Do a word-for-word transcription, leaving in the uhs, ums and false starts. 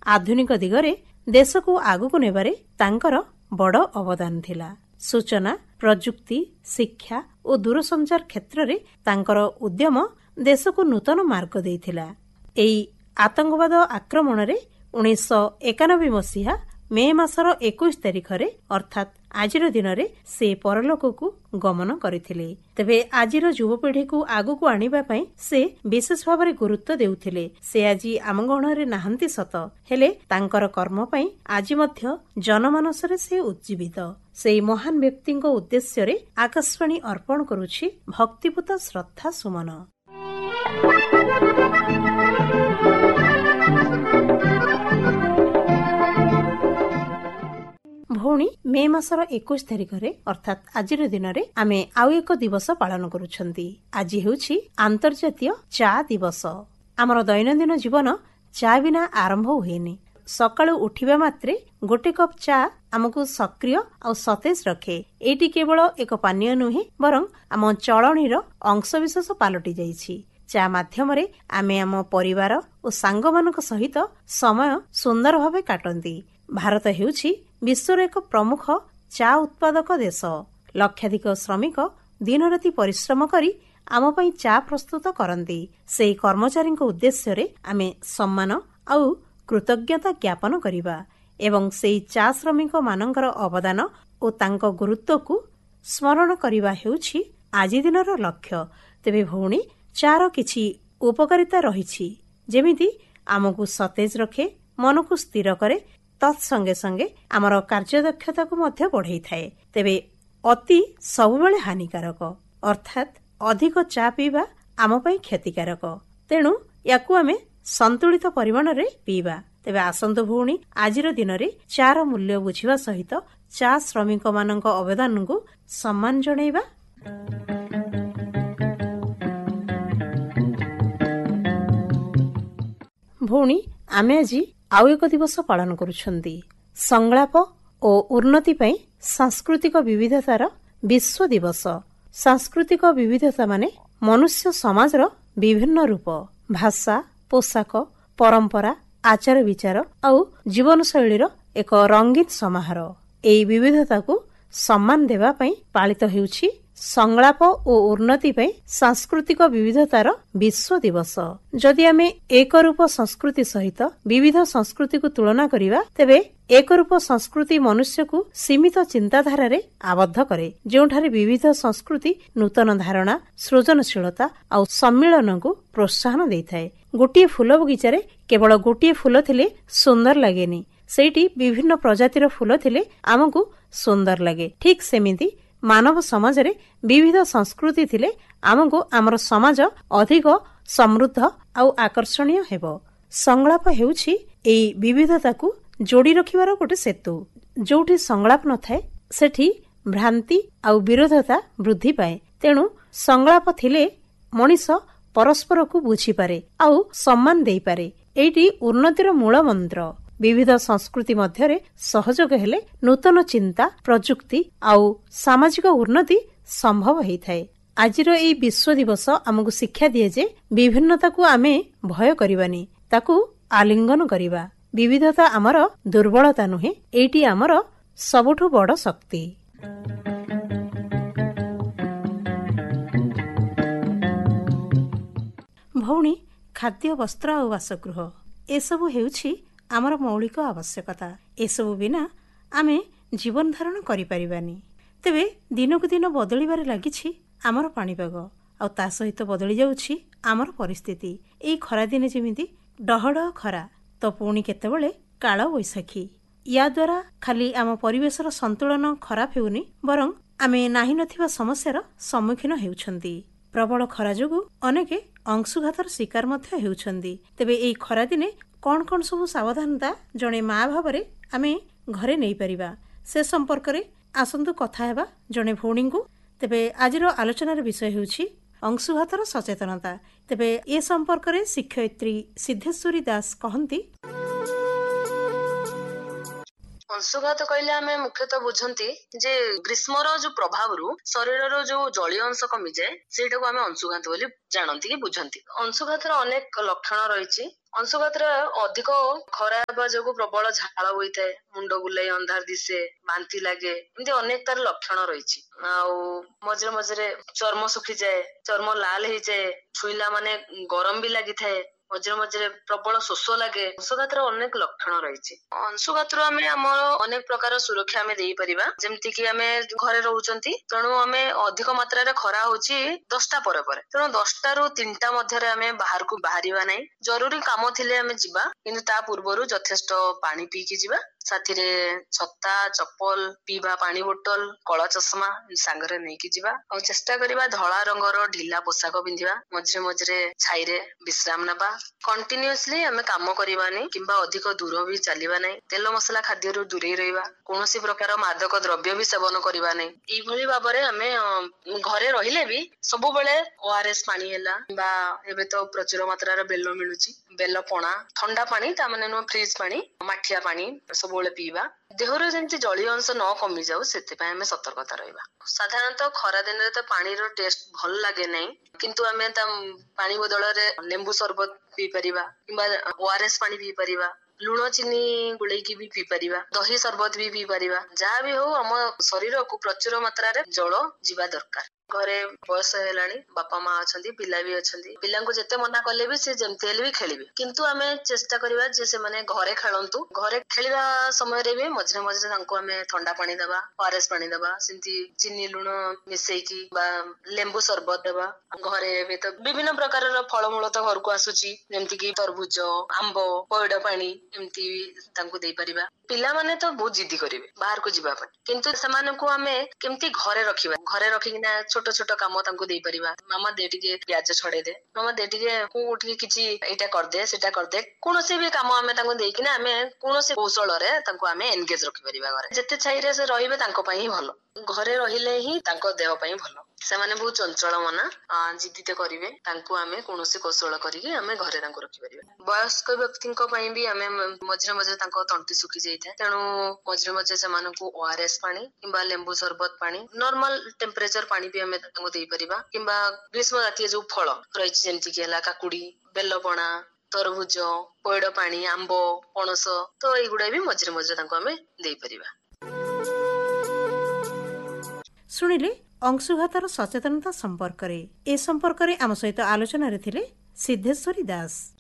ଆଧୁନିକ ଦିଗରେ ଦେଶକୁ ଆଗକୁ ନେବାରେ ତାଙ୍କର ବଡ଼ ଅବଦାନ ଥିଲା। ସୂଚନା, ପ୍ରଯୁକ୍ତି, ଶିକ୍ଷା ଓ ଦୂରସଞ୍ଚାର କ୍ଷେତ୍ରରେ ତାଙ୍କର ଉଦ୍ୟମ ଦେଶକୁ ନୂତନ ମାର୍ଗ ଦେଇଥିଲା। ଏହି ଆତଙ୍କବାଦ ଆକ୍ରମଣରେ ଉଣେଇଶହ ଏକାନବେ ମସିହା ମେ ମାସର ଏକୋଇଶ ତାରିଖରେ ଅର୍ଥାତ୍ ଆଜିର ଦିନରେ ସେ ପରଲୋକକୁ ଗମନ କରିଥିଲେ। ତେବେ ଆଜିର ଯୁବପିଢ଼ିକୁ ଆଗକୁ ଆଣିବା ପାଇଁ ସେ ବିଶେଷ ଭାବରେ ଗୁରୁତ୍ୱ ଦେଉଥିଲେ। ସେ ଆଜି ଆମ ଗହଣରେ ନାହାନ୍ତି ସତ, ହେଲେ ତାଙ୍କର କର୍ମ ପାଇଁ ଆଜି ମଧ୍ୟ ଜନମାନସରେ ସେ ଉଜ୍ଜୀବିତ। ସେହି ମହାନ ବ୍ୟକ୍ତିଙ୍କ ଉଦ୍ଦେଶ୍ୟରେ ଆକାଶବାଣୀ ଅର୍ପଣ କରୁଛି ଭକ୍ତିପୂତ ଶ୍ରଦ୍ଧା ସୁମନ। ଭଉଣୀ, ମେ ମାସର ଏକୋଇଶ ତାରିଖରେ ଅର୍ଥାତ୍ ଆଜିର ଦିନରେ ଆମେ ଆଉ ଏକ ଦିବସ ପାଳନ କରୁଛନ୍ତି। ଆଜି ହେଉଛି ଆନ୍ତର୍ଜାତୀୟ ଚା ଦିବସ। ଆମର ଦୈନନ୍ଦିନ ଜୀବନ ଚା ବିନା ଆରମ୍ଭ ହୁଏନି। ସକାଳୁ ଉଠିବା ମାତ୍ରେ ଗୋଟେ କପ୍ ଚା ଆମକୁ ସକ୍ରିୟ ଆଉ ସତେଜ ରଖେ। ଏଇଟି କେବଳ ଏକ ପାନୀୟ ନୁହେଁ, ବରଂ ଆମ ଚଳଣୀର ଅଂଶବିଶେଷ ପାଲଟି ଯାଇଛି। ଚା ମାଧ୍ୟମରେ ଆମେ ଆମ ପରିବାର ଓ ସାଙ୍ଗମାନଙ୍କ ସହିତ ସମୟ ସୁନ୍ଦର ଭାବେ କାଟନ୍ତି। ଭାରତ ହେଉଛି ବିଶ୍ୱର ଏକ ପ୍ରମୁଖ ଚା ଉତ୍ପାଦକ ଦେଶ। ଲକ୍ଷାଧିକ ଶ୍ରମିକ ଦିନରାତି ପରିଶ୍ରମ କରି ଆମ ପାଇଁ ଚା ପ୍ରସ୍ତୁତ କରନ୍ତି। ସେହି କର୍ମଚାରୀଙ୍କ ଉଦ୍ଦେଶ୍ୟରେ ଆମେ ସମ୍ମାନ ଆଉ କୃତଜ୍ଞତା ଜ୍ଞାପନ କରିବା ଏବଂ ସେହି ଚା ଶ୍ରମିକ ମାନଙ୍କର ଅବଦାନ ଓ ତାଙ୍କ ଗୁରୁତ୍ୱକୁ ସ୍ମରଣ କରିବା ହେଉଛି ଆଜି ଦିନର ଲକ୍ଷ୍ୟ। ତେବେ ଭଉଣୀ, ଚାର କିଛି ଉପକାରିତା ରହିଛି, ଯେମିତି ଆମକୁ ସତେଜ ରଖେ, ମନକୁ ସ୍ଥିର କରେ, ତତ୍ ସଙ୍ଗେ ସଙ୍ଗେ ଆମର କାର୍ଯ୍ୟଦକ୍ଷତାକୁ ମଧ୍ୟ ବଢ଼ାଇଥାଏ। ତେବେ ଅତି ସବୁବେଳେ ହାନିକାରକ, ଅର୍ଥାତ୍ ଅଧିକ ଚା ପିଇବା ଆମ ପାଇଁ କ୍ଷତିକାରକ। ତେଣୁ ୟାକୁ ଆମେ ସନ୍ତୁଳିତ ପରିମାଣରେ ପିଇବା। ତେବେ ଆସନ୍ତୁ ଭଉଣୀ, ଆଜିର ଦିନରେ ଚାର ମୂଲ୍ୟ ବୁଝିବା ସହିତ ଚା ଶ୍ରମିକ ମାନଙ୍କ ଅବଦାନକୁ ସମ୍ମାନ ଜଣାଇବା। ଭଉଣୀ, ଆମେ ଆଜି ଆଉ ଏକ ଦିବସ ପାଳନ କରୁଛନ୍ତି, ସଂଳାପ ଓ ଉନ୍ନତି ପାଇଁ ସାଂସ୍କୃତିକ ବିବିଧତାର ବିଶ୍ୱ ଦିବସ। ସାଂସ୍କୃତିକ ବିବିଧତା ମାନେ ମନୁଷ୍ୟ ସମାଜର ବିଭିନ୍ନ ରୂପ, ଭାଷା, ପୋଷାକ, ପରମ୍ପରା, ଆଚାର ବିଚାର ଆଉ ଜୀବନଶୈଳୀର ଏକ ରଙ୍ଗୀନ ସମାହାର। ଏହି ବିବିଧତାକୁ ସମ୍ମାନ ଦେବା ପାଇଁ ପାଳିତ ହେଉଛି ସଂଳାପ ଓ ଉନ୍ନତି ପାଇଁ ସାଂସ୍କୃତିକ ବିବିଧତାର ବିଶ୍ୱ ଦିବସ। ଯଦି ଆମେ ଏକରୂପ ସଂସ୍କୃତି ସହିତ ବିବିଧ ସଂସ୍କୃତିକୁ ତୁଳନା କରିବା, ତେବେ ଏକରୂପ ସଂସ୍କୃତି ମନୁଷ୍ୟକୁ ସୀମିତ ଚିନ୍ତାଧାରାରେ ଆବଦ୍ଧ କରେ, ଯେଉଁଠାରେ ବିବିଧ ସଂସ୍କୃତି ନୂତନ ଧାରଣା, ସୃଜନଶୀଳତା ଆଉ ସମ୍ମିଳନକୁ ପ୍ରୋତ୍ସାହନ ଦେଇଥାଏ। ଗୋଟିଏ ଫୁଲ ବଗିଚାରେ କେବଳ ଗୋଟିଏ ଫୁଲ ଥିଲେ ସୁନ୍ଦର ଲାଗେନି, ସେଇଠି ବିଭିନ୍ନ ପ୍ରଜାତିର ଫୁଲ ଥିଲେ ଆମକୁ ସୁନ୍ଦର ଲାଗେ। ଠିକ୍ ସେମିତି ମାନବ ସମାଜରେ ବିବିଧ ସଂସ୍କୃତି ଥିଲେ ଆମକୁ ଆମର ସମାଜ ଅଧିକ ସମୃଦ୍ଧ ଆଉ ଆକର୍ଷଣୀୟ ହେବ। ସଂଳାପ ହେଉଛି ଏହି ବିବିଧତାକୁ ଯୋଡ଼ି ରଖିବାର ଗୋଟେ ସେତୁ। ଯୋଉଠି ସଂଳାପ ନଥାଏ ସେଠି ଭ୍ରାନ୍ତି ଆଉ ବିରୋଧତା ବୃଦ୍ଧି ପାଏ। ତେଣୁ ସଂଳାପ ଥିଲେ ମଣିଷ ପରସ୍ପରକୁ ବୁଝିପାରେ ଆଉ ସମ୍ମାନ ଦେଇପାରେ। ଏଇଟି ଉନ୍ନତିର ମୂଳ ମନ୍ତ୍ର। ବିବିଧ ସଂସ୍କୃତି ମଧ୍ୟରେ ସହଯୋଗ ହେଲେ ନୂତନ ଚିନ୍ତା, ପ୍ରଯୁକ୍ତି ଆଉ ସାମାଜିକ ଉନ୍ନତି ସମ୍ଭବ ହୋଇଥାଏ। ଆଜିର ଏହି ବିଶ୍ୱ ଦିବସ ଆମକୁ ଶିକ୍ଷା ଦିଏ ଯେ ବିଭିନ୍ନତାକୁ ଆମେ ଭୟ କରିବାନି, ତାକୁ ଆଲିଙ୍ଗନ କରିବା। ବିବିଧତା ଆମର ଦୁର୍ବଳତା ନୁହେଁ, ଏଇଟି ଆମର ସବୁଠୁ ବଡ଼ ଶକ୍ତି। ଭଉଣୀ, ଖାଦ୍ୟ, ବସ୍ତ୍ର ଆଉ ବାସଗୃହ ଏସବୁ ହେଉଛି ଆମର ମୌଳିକ ଆବଶ୍ୟକତା। ଏସବୁ ବିନା ଆମେ ଜୀବନ ଧାରଣ କରିପାରିବାନି। ତେବେ ଦିନକୁ ଦିନ ବଦଳିବାରେ ଲାଗିଛି ଆମର ପାଣିପାଗ, ଆଉ ତା ସହିତ ବଦଳି ଯାଉଛି ଆମର ପରିସ୍ଥିତି। ଏଇ ଖରାଦିନେ ଯେମିତି ଡହଡ ଖରା, ତ ପୁଣି କେତେବେଳେ କାଳ ବୈଶାଖୀ। ୟା ଦ୍ୱାରା ଖାଲି ଆମ ପରିବେଶର ସନ୍ତୁଳନ ଖରାପ ହେଉନି, ବରଂ ଆମେ ନାହିଁ ନଥିବା ସମସ୍ୟାର ସମ୍ମୁଖୀନ ହେଉଛନ୍ତି। ପ୍ରବଳ ଖରା ଯୋଗୁଁ ଅନେକ ଅଂଶୁଘାତର ଶିକାର ମଧ୍ୟ ହେଉଛନ୍ତି। ତେବେ ଏଇ ଖରାଦିନେ କଣ କଣ ସବୁ ସାବଧାନତା ଜଣେ ମା ଭାବରେ ଆମେ ଘରେ ନେଇପାରିବା, ସେ ସମ୍ପର୍କରେ ଆସନ୍ତୁ କଥା ହେବା ଜଣେ ଭଉଣୀଙ୍କୁ। ତେବେ ଆଜିର ଆଲୋଚନାର ବିଷୟ ହେଉଛି ଅଂଶୁଘାତର ସଚେତନତା। ତେବେ ଏ ସମ୍ପର୍କରେ ଶିକ୍ଷୟିତ୍ରୀ ସିଦ୍ଧେଶ୍ୱରୀ ଦାସ କହନ୍ତି, अंशुघात कहले आम मुख्यतः बुझती जे ग्रीष्मर जो प्रभाव शरीर जो जलीय अंश कमी जाए सेटा को आम अंशुघात बोली जानती कि बुझती। अंशुघातर अनेक लक्षण रही। अंशुघात अधिक खरा हेबा जो प्रबल झाल बोई थाए, मुंड बुलाई अंधार दिशे, बांती लगे, एमती अनेक तार लक्षण रही। मझे मझे चर्म सुखी जाए, चर्म लाल हो जाए, छुईला माने गरम भी लगी थाए, मझे मझे प्रबल शोष लगे। अंशुघातर अनेक लक्षण रही। अंशुघात आम अनेक प्रकार सुरक्षा आम दे परिबा। जेमती कि आम घरे रहउचंती तेणु आम अधिक मात्रा खरा होची दसटा पर पर, तेणु दसटा रु तीनटा मध्य आम बाहर को बाहरिबा नहीं। जरूरी काम थिले आम जिबा, किंतु ता पूर्वरु यथेष्ट पानी पीकी जिबा। साथी रे छत्ता, चप्पल, पीवा पानी बोतल, कला चश्मा सांगरे नहीं कि जिबा। और चेष्टा करिबा धला रंगर ढिला पोशाक पिंधिबा। मझे मझे छाई रे विश्राम नबा। कंटिन्यूअसली आम काम करिबानी किंबा अधिक दूर भी चलिबा नहीं। तेल मसला खाद्य रु दूरे रहिबा। कोनोसी प्रकार मादक द्रव्य भी सेवन करिबा नहीं। एई भली भाबरे आमे घरे रहिले भी सब बेले ओआरएस पानी हैला बा एबे तो प्रचुर मात्रा रे बेल मिलुची, बेल पणा, ठंडा पानी ता माने नो फ्रिज पानी, माठिया पानी सब बेले पीबा। देहर जेंति जलीय अंश न कमी जाऊ सेते पय आमे सतर्कता रहिबा। साधारणतः खरा दिन रे तो पानी रो टेस्ट भल लागे नहीं, किंतु आमे ता पानी बदल रे लेंबू शरबत पी परिबा किंबा ओआरएस पानी पी परिबा, लुण चीनी गुलेकी भी पी परिबा, दही शरबत भी पी परिबा। जहाँ भी हो आम शरीर को प्रचुर मात्रा रे जल जीवा दरकार। घरे बयस हेलानी, बापा माँ अछंती, पिला भी अछंती, पिला को जेते मना कले भी से जेमते हेले भी खेलिबे, किंतु आमे चेष्टा करिबा जे से माने घरे खेलंतु। घरे खेलिबा समय रे भी मझे मझे तांको आमे ठंडा पानी देबा, ओआरएस पानी देबा, सिंती चीनी लुण मिसेकी बा लेंबू शरबत देबा। घरे भी तो विभिन्न प्रकार रो फलमूल तो घर को आसुची, जेमति कि तरबुज, आंबो, पयड पानी एमती तांको देई परिबा। पिला माने तो बहुत जिद्दी करिवे बाहर को जिबा पर, किंतु समान को आमे केमती घरे रखिबा। घरे रखिना छोट छोट काम तांको देई परिबा। मामा दे टिके प्याज छड़े दे, मामा दे टिके को टिके किछि एटा कर दे, सेटा कर दे। कोनोसी भी काम आमे तांको देई किना आमे कोनोसी कौशल रे तांको आमे एंगेज रखि परिबा। घरे जते छाई रे से रहिबे तांको पई ही भलो। घरे रहिले ही तांको देह पई भलो। सेमाने बहुत चंचल मना, जिद्दीते करिवे, तांको आमे कोनोसी कौशल करिके आमे घरे तांको रखि परिबे। वयस्क व्यक्तिको पई भी आमे मझे मझे तांको तंटी सुखी जाई थाए, तेणु मझे मझे सेमानकु ओआरएस पानी किंबा लेंबू शरबत पानी, नॉर्मल टेम्परेचर पानी भी आमे तांको देई परिबा। किंबा ग्रीष्म जातीय जो फल रही जेमति कि हला काकुडी, बेलपणा, तरबुज, पयड पानी, आंबो, पणस, तो एगुडा भी मझे मझे तांको आमे देई परिबा। शुणिले अंशुघातर सचेतनता संपर्क रे। ए संपर्क रे आम सहित आलोचना रे थिले सिद्धेश्वरी दास।